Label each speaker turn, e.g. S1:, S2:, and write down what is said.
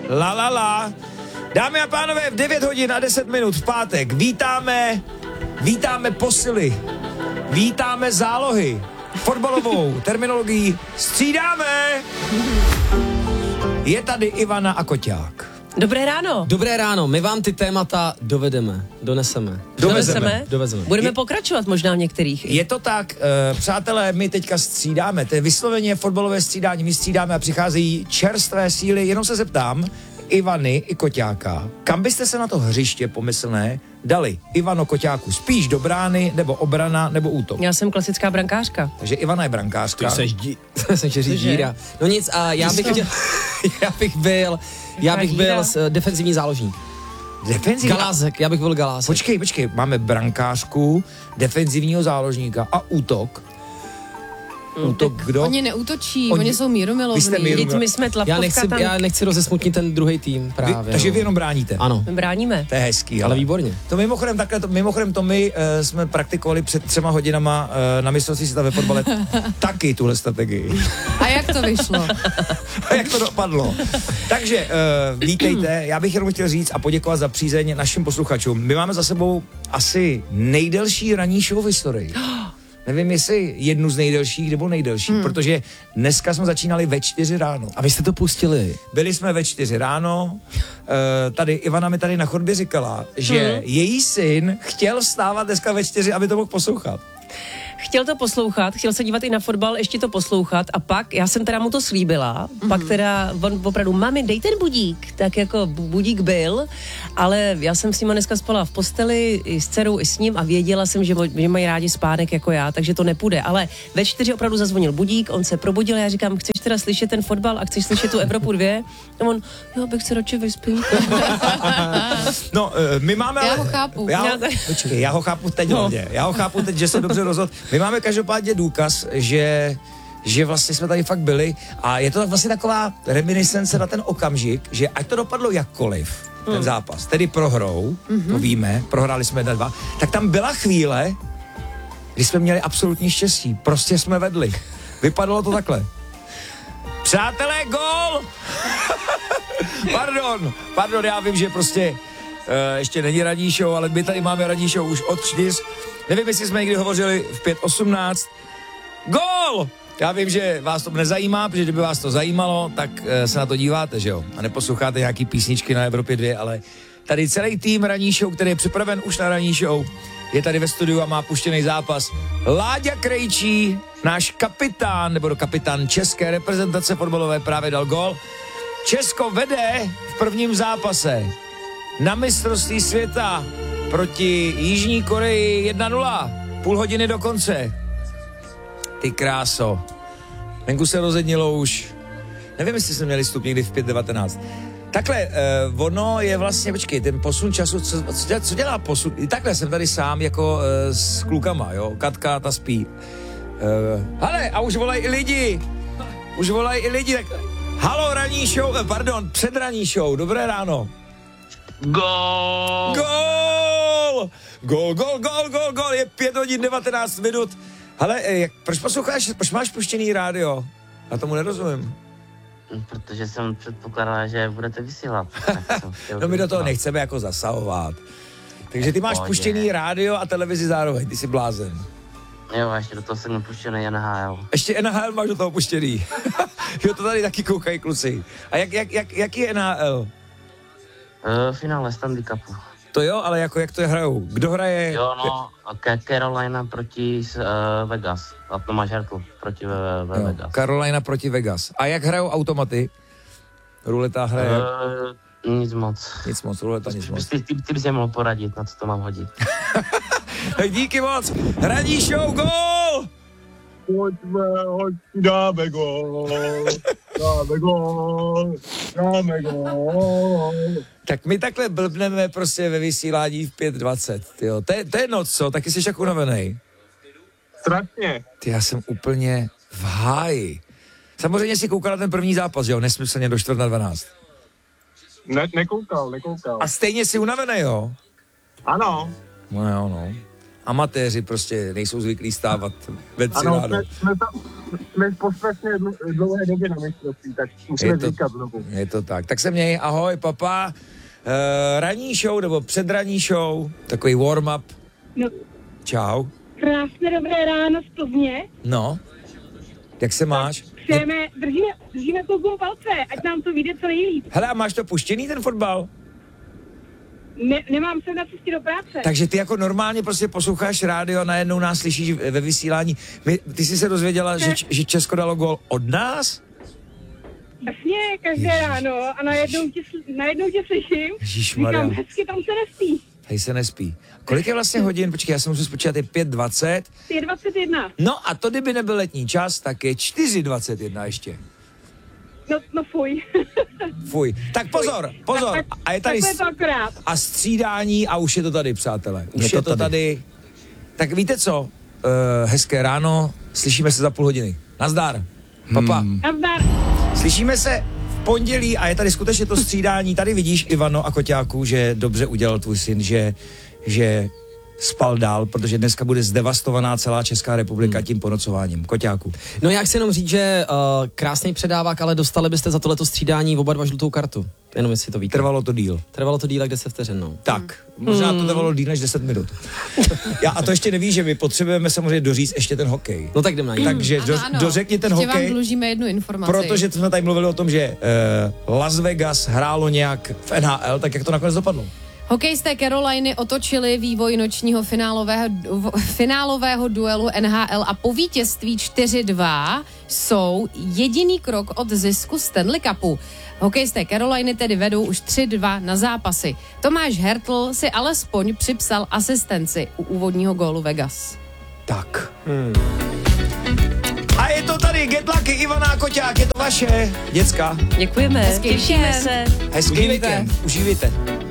S1: La la la. Dámy a pánové, v 9 hodin a 10 minut v pátek vítáme posily, vítáme zálohy. Fotbalovou terminologií střídáme. Je tady Ivana a Koťák.
S2: Dobré ráno.
S3: Dobré ráno, my vám ty témata doneseme.
S2: Budeme pokračovat možná v některých.
S1: Je to tak, přátelé, my teďka střídáme, to je vysloveně fotbalové střídání, my střídáme a přicházejí čerstvé síly, jenom se zeptám, Ivany i Koťáka, kam byste se na to hřiště pomyslné dali? Ivano, Koťáku, spíš do brány, nebo obrana, nebo útok?
S2: Já jsem klasická brankářka.
S1: Takže Ivana je brankářka.
S3: Ty seš díra. No nic, a já bych byl defenzivní záložník.
S1: Defenzivní?
S3: Galásek, já bych byl Galásek.
S1: Počkej, máme brankářku, defenzivního záložníka a útok. Útok kdo?
S4: Oni neútočí, oni jsou mírumilovní.
S2: My jsme tlapkovka
S3: Já nechci rozesmutnit ten druhý tým právě.
S1: Takže vy jenom bráníte?
S3: Ano.
S2: My bráníme.
S1: To je hezký.
S3: Ale výborně.
S1: To mimochodem to my jsme praktikovali před 3 hodinama na mistrovství světa ve fotbale taky tuhle strategii.
S4: A jak to vyšlo?
S1: A jak to dopadlo? Takže vítejte, já bych jenom chtěl říct a poděkovat za přízeň našim posluchačům. My máme za sebou asi nejdelší ranní show v historii. Nevím, jestli jednu z nejdelších nebo nejdelší, protože dneska jsme začínali ve 4 ráno.
S3: A vy jste to pustili?
S1: Byli jsme ve 4 ráno, tady Ivana mi tady na chodbě říkala, že její syn chtěl vstávat dneska ve 4, aby to mohl poslouchat.
S2: Chtěl to poslouchat, chtěl se dívat i na fotbal, ještě to poslouchat a pak, já jsem teda mu to slíbila, pak teda on opravdu, mami, dej ten budík, tak jako budík byl, ale já jsem s ním dneska spala v posteli, i s dcerou, i s ním a věděla jsem, že mají rádi spánek jako já, takže to nepůjde, ale ve 4 opravdu zazvonil budík, on se probudil, já říkám, chceš teda slyšet ten fotbal a chceš slyšet tu Evropu 2? A on, já bych se radši vyspěl.
S1: No, my máme...
S4: Já ho chápu.
S1: Já ho chápu teď hlavně. Já ho chápu teď, že se dobře rozhodl. My máme každopádně důkaz, že vlastně jsme tady fakt byli a je to vlastně taková reminiscence na ten okamžik, že ať to dopadlo jakkoliv, ten zápas, tedy prohrou, to víme, prohráli jsme 1-2, tak tam byla chvíle, kdy jsme měli absolutní štěstí, prostě jsme vedli. Vypadalo to takhle. Přátelé, gól! Pardon, já vím, že prostě ještě není ranní show, ale my tady máme ranní show už od 4. Nevím, jestli jsme někdy hovořili v 5:18. Gól! Já vím, že vás to nezajímá, protože kdyby vás to zajímalo, tak se na to díváte, že jo? A neposloucháte nějaký písničky na Evropě 2, ale tady celý tým ranní show, který je připraven už na ranní show, je tady ve studiu a má puštěný zápas. Láďa Krejčí, náš kapitán, nebo kapitán české reprezentace fotbalové, právě dal gól. Česko vede v prvním zápase na mistrovství světa proti Jižní Koreji 1-0. Půl hodiny do konce. Ty kráso. Venku se rozednilo už. Nevím, jestli jsme měli vstup někdy v 5:19. Takhle, ono je vlastně, počkej, ten posun času, co dělá posun? Takhle jsem tady sám jako s klukama, jo. Katka, ta spí. Hele, a už volají i lidi. Tak, halo, ranní show, předranní show, dobré ráno. Gól, je 5 hodin 19 minut. Hele, proč posloucháš, proč máš puštěný rádio? Já tomu nerozumím.
S5: Protože jsem předpokládal, že budete vysílat.
S1: No my do toho nechceme jako zasahovat. Takže ty máš puštěný rádio a televizi zároveň, ty jsi blázen.
S5: Jo, a ještě do toho jsem puštěný NHL.
S1: Ještě NHL máš do toho puštěný. Jo, to tady taky koukají kluci. A jaký je NHL?
S5: Finále Stanley Cupu.
S1: To jo, ale jak to hrajou? Kdo hraje?
S5: Jo, no, Carolina proti Vegas. A Tomáš Hertl proti Vegas.
S1: Carolina proti Vegas. A jak hrajou automaty? Ruleta hraje?
S5: Nic moc,
S1: ruleta nic moc.
S5: Ty bys mě mohl poradit, na co to mám hodit.
S1: Tak díky moc. Ranní show, gól!
S6: Dáme gól.
S1: Tak my takhle blbneme prostě ve vysílání v 5:20, tyjo. To je noc, co? Taky jsi tak unavenej.
S6: Strašně.
S1: Ty, já jsem úplně v háji. Samozřejmě si koukal na ten první zápas, že jo? Nesmyslně do 11:45.
S6: Nekoukal.
S1: A stejně jsi unavený, jo?
S6: Ano.
S1: No jo, no. amatéři prostě nejsou zvyklí stávat ve 3
S6: Ano,
S1: ráno.
S6: jsme po strašně dlouhé době na mistrovství, tak musíme říkat znovu.
S1: Je to tak. Tak se měj, ahoj, papa. Ranní show nebo předranní show, takový warm-up.
S7: No,
S1: Čau.
S7: krásné dobré ráno z Plzně.
S1: No, jak se máš?
S7: Držíme klubům palce, ať nám to vyjde co nejlíp.
S1: Hele, a máš to puštěný, ten fotbal?
S7: Nemám se na cestě do práce.
S1: Takže ty jako normálně prostě posloucháš rádio a najednou nás slyšíš ve vysílání. Ty jsi se dozvěděla, že Česko dalo gól od nás?
S7: Jasně, každé ráno a najednou tě slyším.
S1: Ježišmarja.
S7: Říkám, hezky, tam se nespí.
S1: Tady se nespí. Kolik je vlastně hodin? Počkej, já jsem musel spočítat, je 5:20.
S7: Je 21.
S1: No a to, kdyby nebyl letní čas, tak je 4:21 ještě.
S7: No fuj.
S1: Fuj. Tak pozor. A je tady
S7: Tak je to akorát.
S1: a střídání a už je to tady, přátelé. Už je to tady. Tak víte co? Hezké ráno, slyšíme se za půl hodiny. Nazdar. Papa.
S7: Nazdar.
S1: Slyšíme se v pondělí a je tady skutečně to střídání. Tady vidíš, Ivano a Koťáku, že dobře udělal tvůj syn, že spal dál, protože dneska bude zdevastovaná celá Česká republika tím ponocováním. Koťáku.
S3: No já chci jenom říct, že krásný předávák, ale dostali byste za tohleto střídání oba dva žlutou kartu. Jenom jestli to víte.
S1: Trvalo to díl.
S3: Trvalo to díl jak 10 vteřin, no.
S1: Tak, možná to trvalo díl než 10 minut. A to ještě neví, že my potřebujeme samozřejmě doříct ještě ten hokej.
S3: No tak jdem na něj.
S1: Takže dořekni ten
S4: Ještě
S1: hokej.
S4: vám dlužíme jednu informaci.
S1: Protože jsme tady mluvili o tom, že Las Vegas hrálo nějak v NHL, tak jak to nakonec dopadlo?
S4: Hokejisté Caroliny otočili vývoj nočního finálového duelu NHL a po vítězství 4-2 jsou jediný krok od zisku Stanley Cupu. Hokejisté Caroliny tedy vedou už 3-2 na zápasy. Tomáš Hertl si alespoň připsal asistenci u úvodního gólu Vegas.
S1: Tak. A je to tady, get lucky, Ivana a Koťák, je to vaše, děcka.
S2: Děkujeme,
S4: Hezký
S2: těšíme
S4: víkend.
S2: se.
S1: Hezký víkend, užívejte.